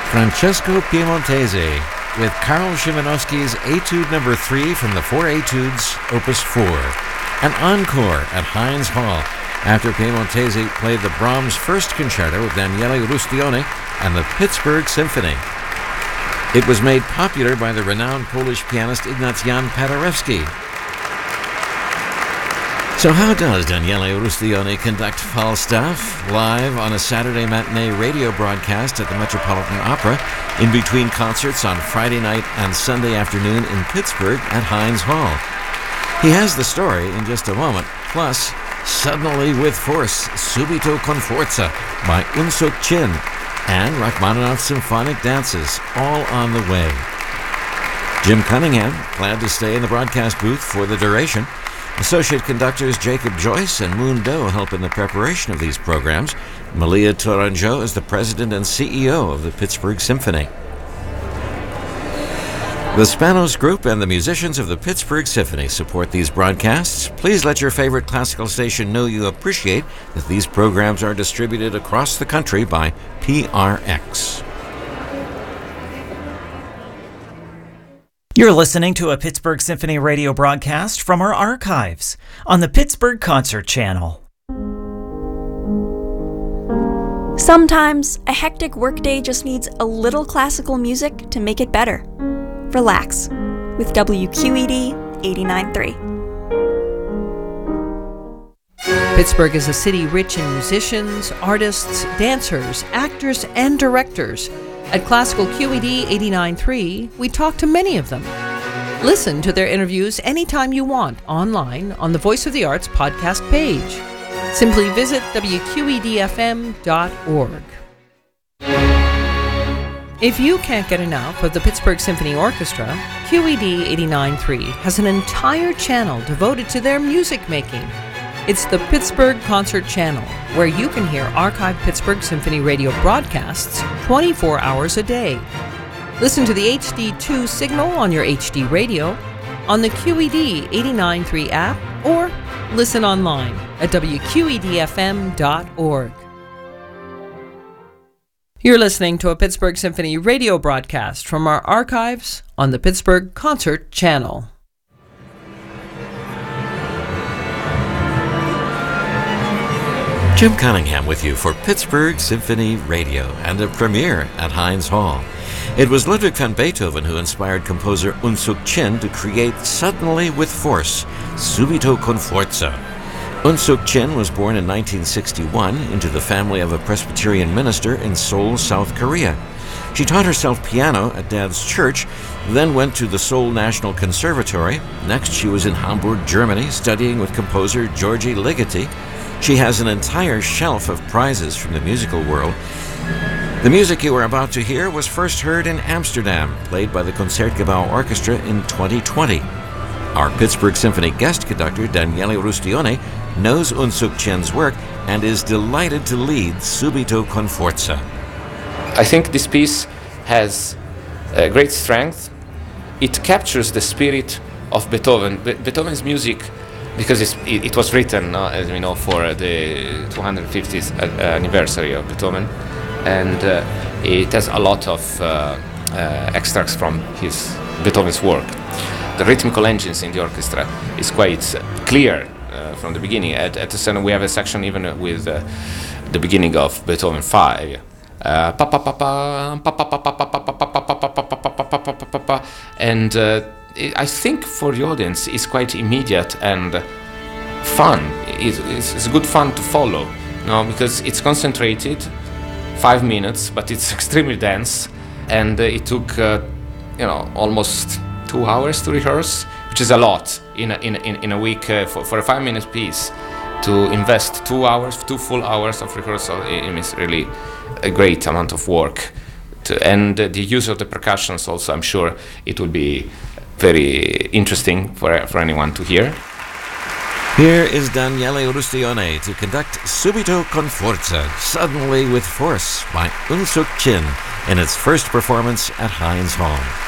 Francesco Piemontese with Karl Szymanowski's Etude No. 3 from the Four Etudes, Opus 4. An encore at Heinz Hall after Piemontese played the Brahms First Concerto with Daniele Rustione and the Pittsburgh Symphony. It was made popular by the renowned Polish pianist Ignatian Paderewski. So how does Daniele Rustione conduct Falstaff live on a Saturday matinee radio broadcast at the Metropolitan Opera in between concerts on Friday night and Sunday afternoon in Pittsburgh at Heinz Hall? He has the story in just a moment, plus Suddenly with Force, Subito con Forza by Unsuk Chin, and Rachmaninoff's Symphonic Dances, all on the way. Jim Cunningham, glad to stay in the broadcast booth for the duration. Associate conductors Jacob Joyce and Moon Doe help in the preparation of these programs. Malia Tourangeau is the president and CEO of the Pittsburgh Symphony. The Spanos Group and the musicians of the Pittsburgh Symphony support these broadcasts. Please let your favorite classical station know you appreciate that these programs are distributed across the country by PRX. You're listening to a Pittsburgh Symphony radio broadcast from our archives on the Pittsburgh Concert Channel. Sometimes a hectic workday just needs a little classical music to make it better. Relax with WQED 89.3. Pittsburgh is a city rich in musicians, artists, dancers, actors, and directors. At Classical QED 89.3, we talk to many of them. Listen to their interviews anytime you want online on the Voice of the Arts podcast page. Simply visit wqedfm.org. If you can't get enough of the Pittsburgh Symphony Orchestra, QED 89.3 has an entire channel devoted to their music making. It's the Pittsburgh Concert Channel, where you can hear archived Pittsburgh Symphony radio broadcasts 24 hours a day. Listen to the HD2 signal on your HD radio, on the QED 89.3 app, or listen online at wqedfm.org. You're listening to a Pittsburgh Symphony radio broadcast from our archives on the Pittsburgh Concert Channel. Jim Cunningham with you for Pittsburgh Symphony Radio and a premiere at Heinz Hall. It was Ludwig van Beethoven who inspired composer Unsuk Chin to create Suddenly with Force, Subito con Forza. Unsuk Chin was born in 1961 into the family of a Presbyterian minister in Seoul, South Korea. She taught herself piano at Dad's church, then went to the Seoul National Conservatory. Next, she was in Hamburg, Germany, studying with composer Georgi Ligeti. She has an entire shelf of prizes from the musical world. The music you are about to hear was first heard in Amsterdam, played by the Concertgebouw Orchestra in 2020. Our Pittsburgh Symphony guest conductor, Daniele Rustione, knows Unsuk Chin's work and is delighted to lead Subito con Forza. I think this piece has great strength. It captures the spirit of Beethoven. Beethoven's music, because it was written, as we know, for the 250th anniversary of Beethoven, and it has a lot of extracts from Beethoven's work. The rhythmical engines in the orchestra is quite clear from the beginning. At the center, we have a section even with the beginning of Beethoven 5. And I think for the audience it's quite immediate and fun. It's good fun to follow, because it's concentrated, 5 minutes, but it's extremely dense, and it took almost 2 hours to rehearse, which is a lot in a week for a 5-minute piece. To invest 2 full hours of rehearsal, it is really a great amount of work. And the use of the percussions also, I'm sure it will be very interesting for anyone to hear. Here is Daniele Rustione to conduct Subito con Forza, Suddenly with Force by Unsuk Chin in its first performance at Heinz Hall.